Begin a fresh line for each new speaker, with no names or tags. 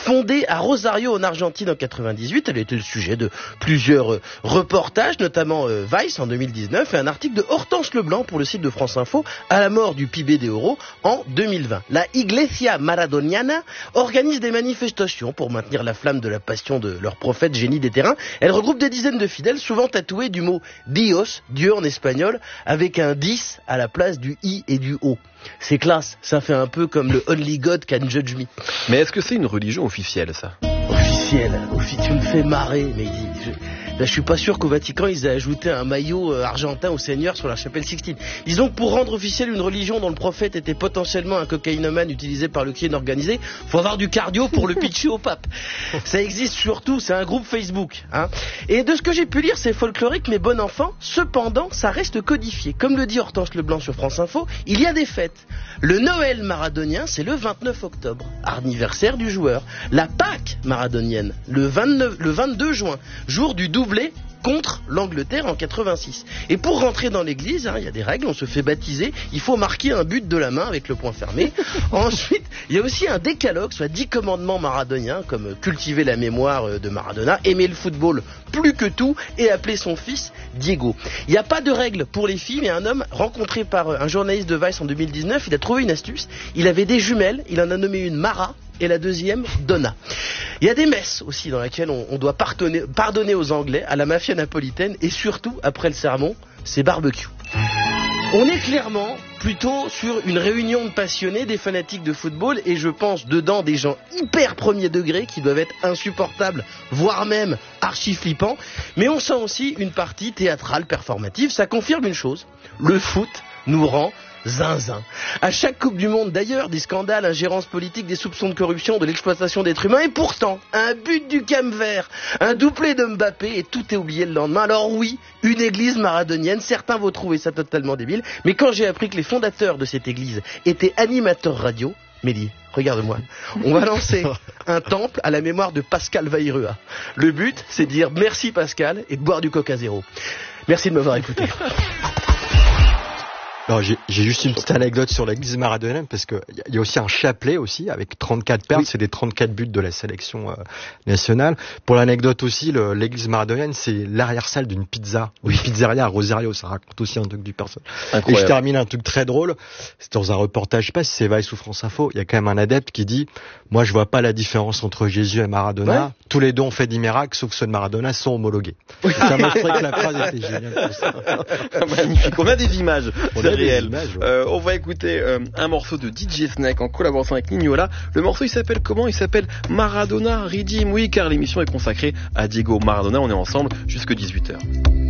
Fondée à Rosario en Argentine en 98, elle a été le sujet de plusieurs reportages, notamment Vice en 2019 et un article de Hortense Leblanc pour le site de France Info à la mort du Pibe de Oro en 2020. La Iglesia Maradoniana organise des manifestations pour maintenir la flamme de la passion de leur prophète génie des terrains. Elle regroupe des dizaines de fidèles, souvent tatoués du mot Dios, Dieu en espagnol, avec un 10 à la place du I et du O. C'est classe, ça fait un peu comme le Only God Can Judge Me.
Mais est-ce que c'est une religion officielle, ça ?
Officielle, tu me fais marrer, mais je suis pas sûr qu'au Vatican ils aient ajouté un maillot argentin au Seigneur sur la chapelle Sixtine. Disons que pour rendre officielle une religion dont le prophète était potentiellement un cocaïnomane utilisé par le crime organisé, faut avoir du cardio pour le pitcher au pape. Ça existe surtout, c'est un groupe Facebook, hein. Et de ce que j'ai pu lire, c'est folklorique mais bon enfant. Cependant, ça reste codifié. Comme le dit Hortense Leblanc sur France Info, il y a des fêtes. Le Noël maradonien, c'est le 29 octobre, anniversaire du joueur. La Pâques maradonienne, le 22 juin, jour du doublé contre l'Angleterre en 86. Et pour rentrer dans l'église, il y a des règles, on se fait baptiser, il faut marquer un but de la main avec le poing fermé. Ensuite, il y a aussi un décalogue, soit 10 commandements maradoniens, comme cultiver la mémoire de Maradona, aimer le football plus que tout et appeler son fils Diego. Il n'y a pas de règles pour les filles, mais un homme rencontré par un journaliste de Vice en 2019, il a trouvé une astuce. Il avait des jumelles, il en a nommé une Mara et la deuxième Donna. Il y a des messes aussi dans lesquelles on doit pardonner aux Anglais, à la mafia napolitaine et surtout, après le sermon, c'est barbecue. On est clairement plutôt sur une réunion de passionnés, des fanatiques de football et je pense dedans des gens hyper premier degré qui doivent être insupportables, voire même archi flippants. Mais on sent aussi une partie théâtrale, performative. Ça confirme une chose, le foot nous rend zinzin. À chaque Coupe du Monde d'ailleurs, des scandales, ingérences politiques, des soupçons de corruption, de l'exploitation d'êtres humains et pourtant, un but du Cap-Vert, un doublé de Mbappé et tout est oublié le lendemain. Alors oui, une église maradonienne, certains vont trouver ça totalement débile, mais quand j'ai appris que les fondateurs de cette église étaient animateurs radio, Mélie, regarde-moi, on va lancer un temple à la mémoire de Pascal Vairua. Le but, c'est de dire merci Pascal et de boire du Coca Zéro. Merci de m'avoir écouté.
Alors, j'ai juste une petite anecdote sur l'église maradonienne parce que il y a aussi un chapelet aussi avec 34 perles, oui. C'est des 34 buts de la sélection nationale. Pour l'anecdote aussi, l'église maradonienne, c'est l'arrière-salle d'une pizza, une pizzeria à Rosario. Ça raconte aussi un truc du personnage. Et je termine un truc très drôle. C'est dans un reportage, je sais pas si c'est Vice ou France Info. Il y a quand même un adepte qui dit, moi, je vois pas la différence entre Jésus et Maradona. Ouais. Tous les deux ont fait des miracles, sauf ceux de Maradona sont homologués. Oui. Ça m'a trouvé que la phrase était géniale.
Magnifique. On a des images. Réel. On va écouter un morceau de DJ Snake en collaboration avec Nignola. Le morceau il s'appelle comment ? Il s'appelle Maradona Redeem. Oui, car l'émission est consacrée à Diego Maradona. On est ensemble jusque 18h.